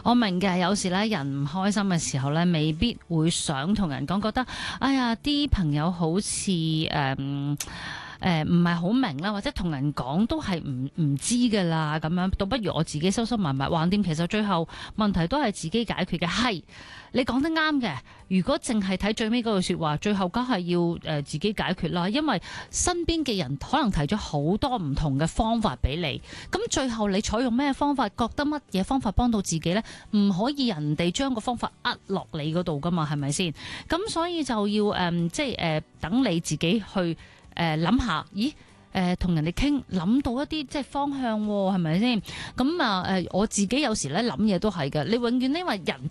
我明嘅，有時咧人唔開心嘅時候咧，未必會想同人講，覺得哎呀啲朋友好似唔係好明啦，或者同人講都係唔知㗎啦，咁樣倒不如我自己收收埋埋，橫掂其實最後問題都係自己解決嘅。係你講得啱嘅，如果淨係睇最尾嗰句說話，最後梗係要自己解決啦，因為身邊嘅人可能提咗好多唔同嘅方法俾你，咁最後你採用咩方法，覺得乜嘢方法幫到自己呢？唔可以人哋將個方法呃落你嗰度噶嘛，係咪先？咁所以就要等你自己去諗下，咦？同人哋傾諗到一啲即係方向喎，係咪先？咁我自己有時咧諗嘢都係嘅，你永遠因為人